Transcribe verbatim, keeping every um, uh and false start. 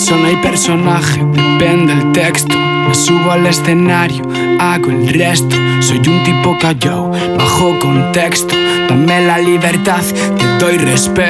persona y personaje, depende del texto. Me subo al escenario, hago el resto. Soy un tipo callao, bajo contexto. Dame la libertad, te doy respeto.